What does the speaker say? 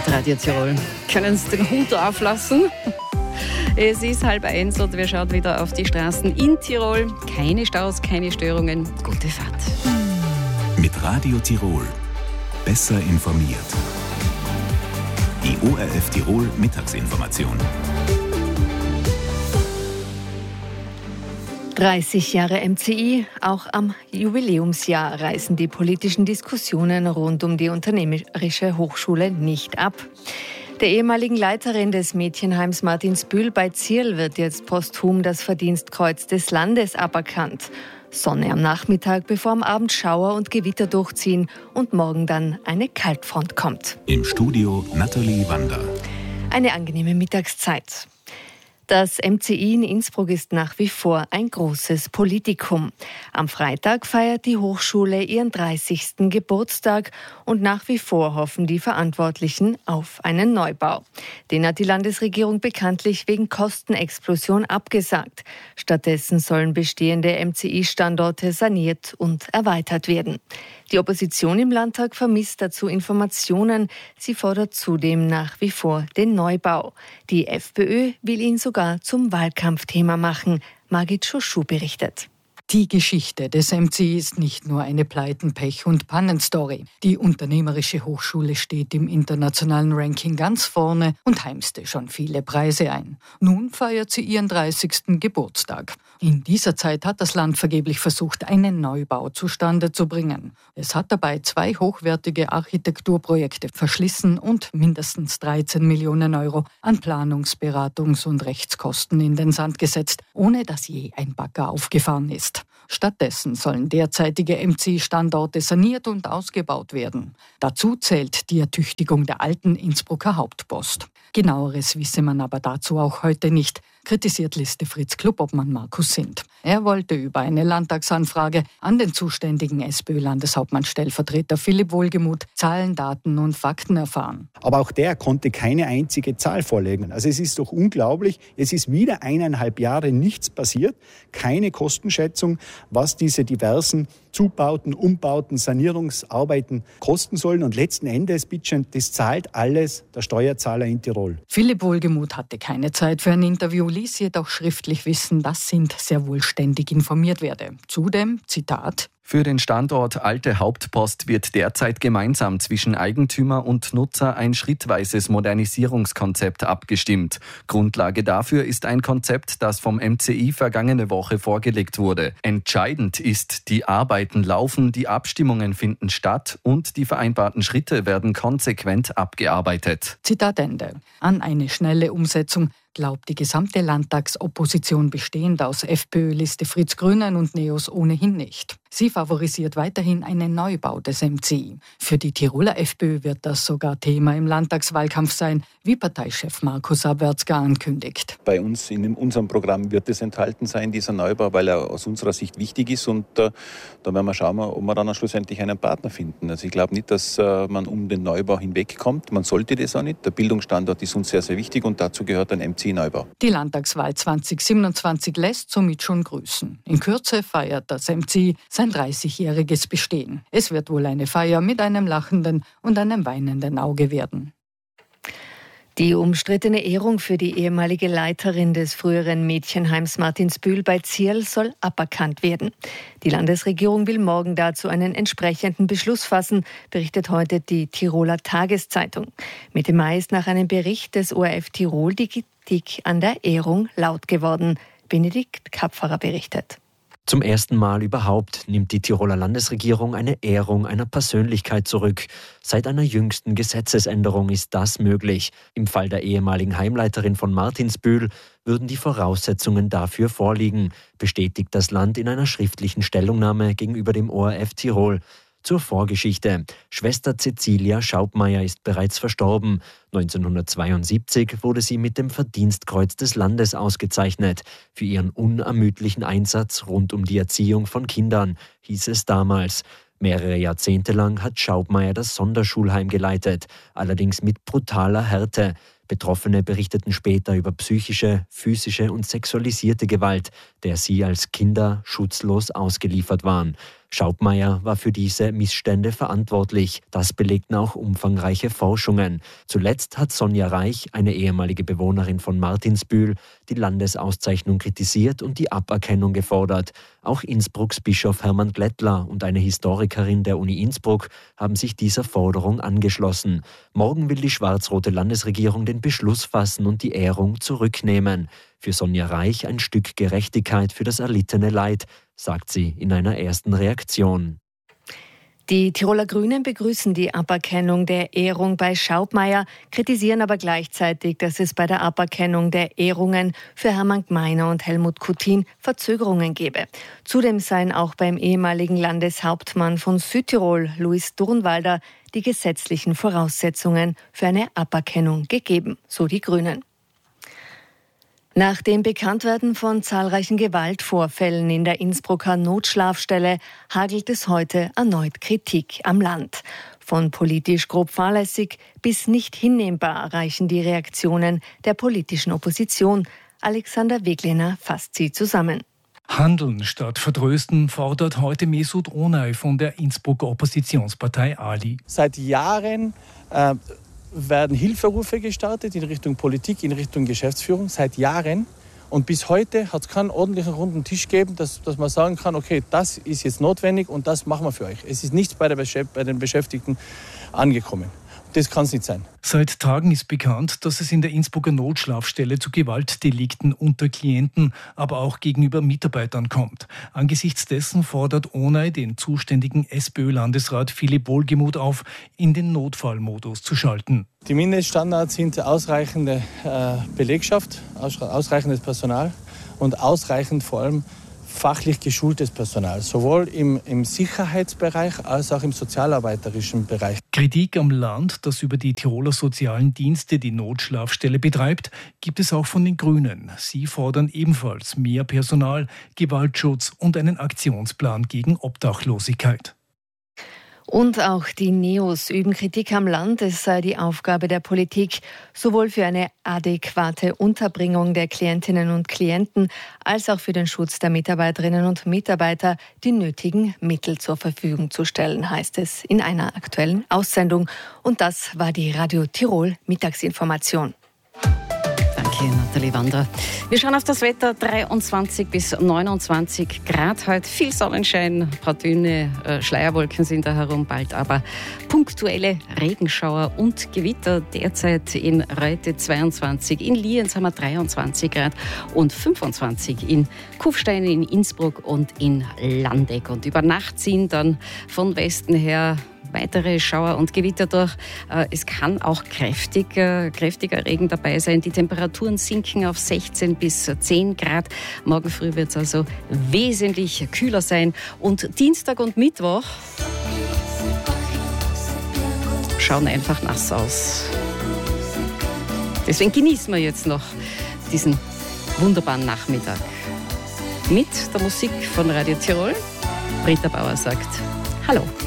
mit Radio Tirol. Können Sie den Hut auflassen? Es ist 12:30 und wir schauen wieder auf die Straßen in Tirol. Keine Staus, keine Störungen. Gute Fahrt. Mit Radio Tirol. Besser informiert. Die ORF Tirol Mittagsinformation. 30 Jahre MCI, auch am Jubiläumsjahr reißen die politischen Diskussionen rund um die Unternehmerische Hochschule nicht ab. Der ehemaligen Leiterin des Mädchenheims Martinsbühl bei Zierl wird jetzt posthum das Verdienstkreuz des Landes aberkannt. Sonne am Nachmittag, bevor am Abend Schauer und Gewitter durchziehen und morgen dann eine Kaltfront kommt. Im Studio Nathalie Wander. Eine angenehme Mittagszeit. Das MCI in Innsbruck ist nach wie vor ein großes Politikum. Am Freitag feiert die Hochschule ihren 30. Geburtstag und nach wie vor hoffen die Verantwortlichen auf einen Neubau. Den hat die Landesregierung bekanntlich wegen Kostenexplosion abgesagt. Stattdessen sollen bestehende MCI-Standorte saniert und erweitert werden. Die Opposition im Landtag vermisst dazu Informationen. Sie fordert zudem nach wie vor den Neubau. Die FPÖ will ihn sogar zum Wahlkampfthema machen. Margit Schuschuh berichtet. Die Geschichte des MCI ist nicht nur eine Pleiten-, Pech- und Pannenstory. Die Unternehmerische Hochschule steht im internationalen Ranking ganz vorne und heimste schon viele Preise ein. Nun feiert sie ihren 30. Geburtstag. In dieser Zeit hat das Land vergeblich versucht, einen Neubau zustande zu bringen. Es hat dabei 2 hochwertige Architekturprojekte verschlissen und mindestens 13 Millionen Euro an Planungs-, und Rechtskosten in den Sand gesetzt, ohne dass je ein Bagger aufgefahren ist. Stattdessen sollen derzeitige MCI-Standorte saniert und ausgebaut werden. Dazu zählt die Ertüchtigung der alten Innsbrucker Hauptpost. Genaueres wisse man aber dazu auch heute nicht, kritisiert Liste Fritz Clubobmann Markus Sindt. Er wollte über eine Landtagsanfrage an den zuständigen SPÖ-Landeshauptmann-Stellvertreter Philipp Wohlgemuth Zahlen, Daten und Fakten erfahren. Aber auch der konnte keine einzige Zahl vorlegen. Also es ist doch unglaublich, es ist wieder 1,5 Jahre nichts passiert, keine Kostenschätzung, was diese diversen Zubauten, Umbauten, Sanierungsarbeiten kosten sollen. Und letzten Endes, bitteschön, das zahlt alles der Steuerzahler in Tirol. Philipp Wohlgemuth hatte keine Zeit für ein Interview, ließ jedoch schriftlich wissen, dass Sindt sehr wohl ständig informiert werde. Zudem, Zitat: Für den Standort Alte Hauptpost wird derzeit gemeinsam zwischen Eigentümer und Nutzer ein schrittweises Modernisierungskonzept abgestimmt. Grundlage dafür ist ein Konzept, das vom MCI vergangene Woche vorgelegt wurde. Entscheidend ist, die Arbeiten laufen, die Abstimmungen finden statt und die vereinbarten Schritte werden konsequent abgearbeitet. Zitat Ende. An eine schnelle Umsetzung glaubt die gesamte Landtagsopposition bestehend aus FPÖ, Liste Fritz, Grünen und NEOS ohnehin nicht. Sie favorisiert weiterhin einen Neubau des MCI. Für die Tiroler FPÖ wird das sogar Thema im Landtagswahlkampf sein, wie Parteichef Markus Abwärtsger ankündigt. Bei uns in unserem Programm wird es enthalten sein, dieser Neubau, weil er aus unserer Sicht wichtig ist. Und da werden wir schauen, ob wir dann schlussendlich einen Partner finden. Also ich glaube nicht, dass man um den Neubau hinwegkommt. Man sollte das auch nicht. Der Bildungsstandort ist uns sehr, sehr wichtig und dazu gehört ein MCI-Neubau. Die Landtagswahl 2027 lässt somit schon grüßen. In Kürze feiert das MCI sein 30-jähriges Bestehen. Es wird wohl eine Feier mit einem lachenden und einem weinenden Auge werden. Die umstrittene Ehrung für die ehemalige Leiterin des früheren Mädchenheims Martinsbühl bei Zierl soll aberkannt werden. Die Landesregierung will morgen dazu einen entsprechenden Beschluss fassen, berichtet heute die Tiroler Tageszeitung. Mitte Mai ist nach einem Bericht des ORF Tirol die Kritik an der Ehrung laut geworden. Benedikt Kapferer berichtet. Zum ersten Mal überhaupt nimmt die Tiroler Landesregierung eine Ehrung einer Persönlichkeit zurück. Seit einer jüngsten Gesetzesänderung ist das möglich. Im Fall der ehemaligen Heimleiterin von Martinsbühl würden die Voraussetzungen dafür vorliegen, bestätigt das Land in einer schriftlichen Stellungnahme gegenüber dem ORF Tirol. Zur Vorgeschichte. Schwester Cäcilia Schaubmeier ist bereits verstorben. 1972 wurde sie mit dem Verdienstkreuz des Landes ausgezeichnet. Für ihren unermüdlichen Einsatz rund um die Erziehung von Kindern, hieß es damals. Mehrere Jahrzehnte lang hat Schaubmeier das Sonderschulheim geleitet, allerdings mit brutaler Härte. Betroffene berichteten später über psychische, physische und sexualisierte Gewalt, der sie als Kinder schutzlos ausgeliefert waren. Schaubmeier war für diese Missstände verantwortlich. Das belegten auch umfangreiche Forschungen. Zuletzt hat Sonja Reich, eine ehemalige Bewohnerin von Martinsbühl, die Landesauszeichnung kritisiert und die Aberkennung gefordert. Auch Innsbrucks Bischof Hermann Glättler und eine Historikerin der Uni Innsbruck haben sich dieser Forderung angeschlossen. Morgen will die schwarz-rote Landesregierung den Beschluss fassen und die Ehrung zurücknehmen. Für Sonja Reich ein Stück Gerechtigkeit für das erlittene Leid, sagt sie in einer ersten Reaktion. Die Tiroler Grünen begrüßen die Aberkennung der Ehrung bei Schaubmeier, kritisieren aber gleichzeitig, dass es bei der Aberkennung der Ehrungen für Hermann Gmeiner und Helmut Kuttin Verzögerungen gebe. Zudem seien auch beim ehemaligen Landeshauptmann von Südtirol, Luis Durnwalder, die gesetzlichen Voraussetzungen für eine Aberkennung gegeben, so die Grünen. Nach dem Bekanntwerden von zahlreichen Gewaltvorfällen in der Innsbrucker Notschlafstelle hagelt es heute erneut Kritik am Land. Von politisch grob fahrlässig bis nicht hinnehmbar reichen die Reaktionen der politischen Opposition. Alexander Wegliner fasst sie zusammen. Handeln statt Vertrösten fordert heute Mesut Onay von der Innsbrucker Oppositionspartei ALI. Seit Jahren werden Hilferufe gestartet in Richtung Politik, in Richtung Geschäftsführung, seit Jahren. Und bis heute hat es keinen ordentlichen runden Tisch gegeben, dass man sagen kann, okay, das ist jetzt notwendig und das machen wir für euch. Es ist nichts bei den Beschäftigten angekommen. Das kann es nicht sein. Seit Tagen ist bekannt, dass es in der Innsbrucker Notschlafstelle zu Gewaltdelikten unter Klienten, aber auch gegenüber Mitarbeitern kommt. Angesichts dessen fordert Onay den zuständigen SPÖ-Landesrat Philipp Wohlgemuth auf, in den Notfallmodus zu schalten. Die Mindeststandards sind ausreichende Belegschaft, ausreichendes Personal und ausreichend vor allem fachlich geschultes Personal, sowohl im Sicherheitsbereich als auch im sozialarbeiterischen Bereich. Kritik am Land, das über die Tiroler sozialen Dienste die Notschlafstelle betreibt, gibt es auch von den Grünen. Sie fordern ebenfalls mehr Personal, Gewaltschutz und einen Aktionsplan gegen Obdachlosigkeit. Und auch die Neos üben Kritik am Land. Es sei die Aufgabe der Politik, sowohl für eine adäquate Unterbringung der Klientinnen und Klienten als auch für den Schutz der Mitarbeiterinnen und Mitarbeiter die nötigen Mittel zur Verfügung zu stellen, heißt es in einer aktuellen Aussendung. Und das war die Radio Tirol Mittagsinformation. Danke, Nathalie Wanderer. Wir schauen auf das Wetter, 23 bis 29 Grad heute. Viel Sonnenschein, ein paar dünne Schleierwolken sind da herum, bald aber punktuelle Regenschauer und Gewitter. Derzeit in Reute 22, in Lienz haben wir 23 Grad und 25 in Kufstein, in Innsbruck und in Landeck. Und über Nacht ziehen dann von Westen her weitere Schauer und Gewitter durch. Es kann auch kräftiger Regen dabei sein. Die Temperaturen sinken auf 16 bis 10 Grad. Morgen früh wird es also wesentlich kühler sein. Und Dienstag und Mittwoch schauen einfach nass aus. Deswegen genießen wir jetzt noch diesen wunderbaren Nachmittag. Mit der Musik von Radio Tirol. Britta Bauer sagt Hallo.